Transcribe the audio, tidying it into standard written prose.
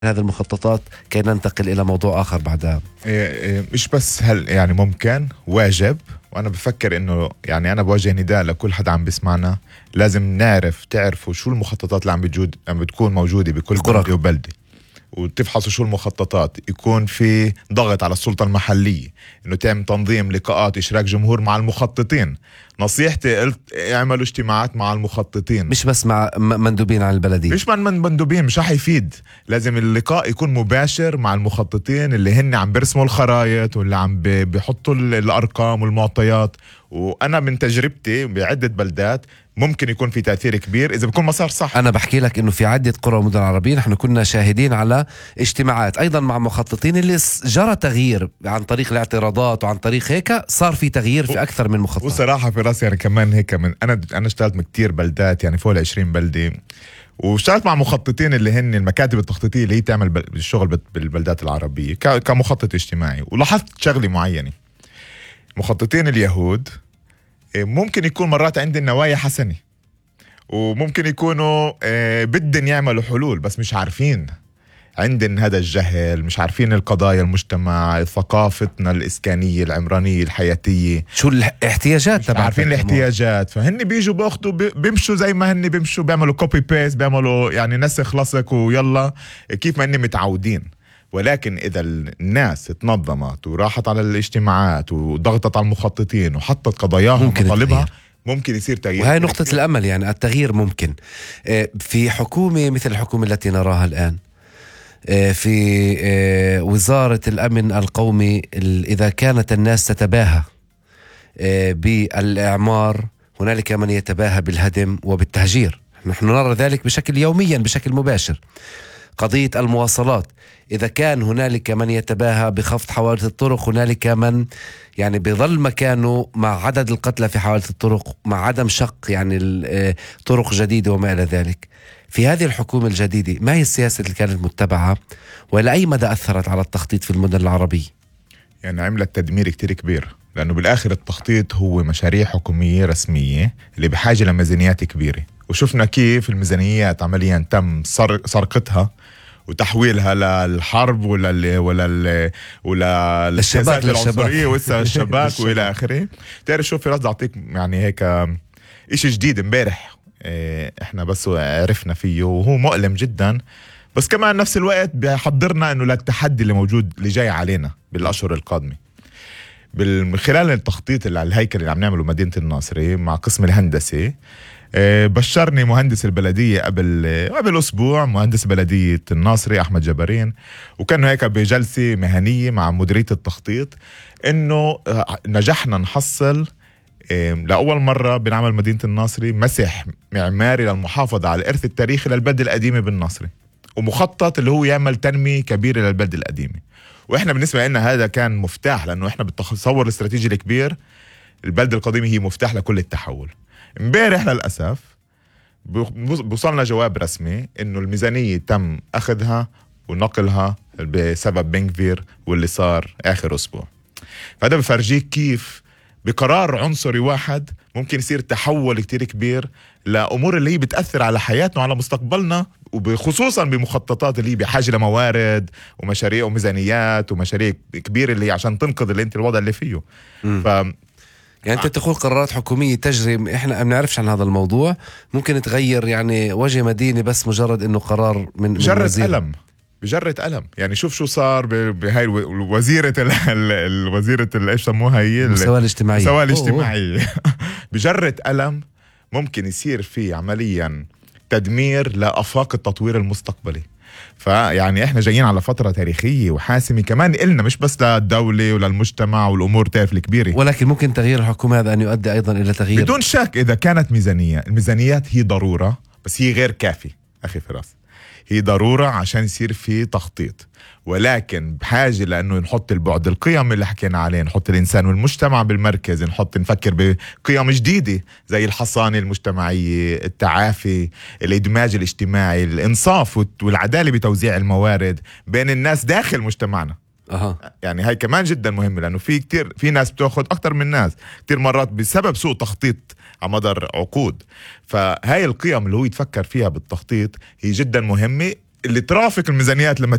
هذه المخططات كي ننتقل إلى موضوع آخر بعدها. مش بس هل يعني ممكن واجب، وأنا بفكر إنه يعني أنا بوجه نداء لكل حدا عم بيسمعنا، لازم تعرفوا شو المخططات اللي عم بتكون موجودة بكل بلدة وبلدة، وتفحصوا شو المخططات. يكون في ضغط على السلطة المحلية إنه تعمل تنظيم لقاءات إشراك جمهور مع المخططين. نصيحتي قلت اعملوا اجتماعات مع المخططين، مش بس مع مندوبين عن البلدية، مش من مندوبين، مش رح يفيد. لازم اللقاء يكون مباشر مع المخططين اللي هن عم بيرسموا الخرائط واللي عم بيحطوا الأرقام والمعطيات. وأنا من تجربتي بعدة بلدات ممكن يكون في تأثير كبير إذا بيكون مسار صح. أنا بحكي لك إنه في عدة قرى ومدن عربية نحن كنا شاهدين على اجتماعات أيضا مع مخططين اللي جرى تغيير عن طريق الاعتراضات، وعن طريق هيك صار في تغيير في أكثر من مخطط. وصراحة في راسي يعني كمان هيك أنا اشتغلت من كتير بلدات، يعني فوق 20 بلدة، واشتغلت مع مخططين اللي هن المكاتب التخطيطية اللي هي تعمل الشغل بالبلدات العربية كمخطط اجتماعي. ولاحظت شغلة معينة، مخططين اليهود ممكن يكون مرات عندهم نوايا حسنة، وممكن يكونوا بدهم يعملوا حلول بس مش عارفين، عندن هذا الجهل، مش عارفين القضايا المجتمع، ثقافتنا الإسكانية العمرانية الحياتية، شو الاحتياجات تبع، عارفين الاحتياجات. فهن بيجوا باخدوا بيمشوا زي ما هن بيمشوا، بيعملوا كوبي بيست، بيعملوا يعني نسخ لصق ويلا كيف ما هن متعودين. ولكن إذا الناس تنظمت وراحت على الاجتماعات وضغطت على المخططين وحطت قضاياهم ومطالبها، ممكن يصير تغيير. وهي نقطة الأمل، يعني التغيير ممكن في حكومة مثل الحكومة التي نراها الآن، في وزارة الأمن القومي. إذا كانت الناس تتباهى بالإعمار، هنالك من يتباهى بالهدم وبالتهجير. نحن نرى ذلك بشكل يوميا بشكل مباشر. قضية المواصلات، إذا كان هنالك من يتباهى بخفض حوادث الطرق، هنالك من يعني بيظل مكانه مع عدد القتلى في حوادث الطرق، مع عدم شق يعني طرق جديدة وما إلى ذلك. في هذه الحكومة الجديدة ما هي السياسة اللي كانت متبعة، وإلى أي مدى أثرت على التخطيط في المدن العربية؟ يعني عملت تدمير كتير كبير، لأنه بالآخر التخطيط هو مشاريع حكومية رسمية اللي بحاجة لميزانيات كبيرة، وشفنا كيف الميزانيات عمليا تم سرقتها وتحويلها للحرب ولا السياسات العنصرية والشباك وإلى آخره. تعرف شو، في رصد أعطيك يعني هيك إشي جديد امبارح إحنا بس عرفنا فيه وهو مؤلم جدا، بس كمان نفس الوقت بيحضرنا إنه للتحدي اللي موجود اللي جاي علينا بالأشهر القادمة. من خلال التخطيط اللي على الهيكل اللي عم نعمله مدينة الناصري مع قسم الهندسة، بشرني مهندس البلدية قبل أسبوع، مهندس بلدية الناصري أحمد جبارين، وكانوا هيك بجلسة مهنية مع مديرية التخطيط إنه نجحنا نحصل لأول مرة بنعمل مدينة الناصري مسح معماري للمحافظة على الإرث التاريخي للبلدة القديمة بالناصري، ومخطط اللي هو يعمل تنمية كبيرة للبلدة القديمة. وإحنا بالنسبة لنا هذا كان مفتاح، لأنه إحنا بالتصور الاستراتيجي الكبير البلدة القديمة هي مفتاح لكل التحول. امبارح للأسف بوصلنا جواب رسمي إنه الميزانية تم أخذها ونقلها بسبب بنكفير واللي صار آخر أسبوع. فهذا بفرجيك كيف بقرار عنصري واحد ممكن يصير تحول كتير كبير لأمور اللي هي بتأثر على حياتنا وعلى مستقبلنا، وخصوصا بمخططات اللي هي بحاجة لموارد ومشاريع وميزانيات ومشاريع كبيرة اللي عشان تنقذ اللي انت الوضع اللي فيه. يعني أنت تقول قرارات حكومية تجري، إحنا ما بنعرفش عن هذا الموضوع، ممكن تغير يعني وجه مدينة بس مجرد إنه قرار من بجرة قلم. يعني شوف شو صار بهاي وزيرة الوزيرة اللي ايش سموها هي المساواة الاجتماعية بجرة قلم ممكن يصير في عمليا تدمير لآفاق التطوير المستقبلي. فيعني احنا جايين على فترة تاريخية وحاسمة كمان إلنا، مش بس للدولة وللمجتمع والأمور تعرف الكبيرة، ولكن ممكن تغيير الحكومة هذا أن يؤدي أيضا إلى تغيير بدون شك. إذا كانت الميزانيات هي ضرورة، بس هي غير كافي أخي فراس. هي ضرورة عشان يصير في تخطيط، ولكن بحاجة لأنه نحط البعد القيم اللي حكينا عليه، نحط الإنسان والمجتمع بالمركز، نفكر بقيم جديدة زي الحصانة المجتمعية، التعافي، الإدماج الاجتماعي، الإنصاف والعدالة بتوزيع الموارد بين الناس داخل مجتمعنا. يعني هاي كمان جدا مهمة، لأنه في ناس بتأخذ أكتر من ناس كتير مرات بسبب سوء تخطيط على مدار عقود. فهاي القيم اللي هو يتفكر فيها بالتخطيط هي جدا مهمة اللي ترافق الميزانيات لما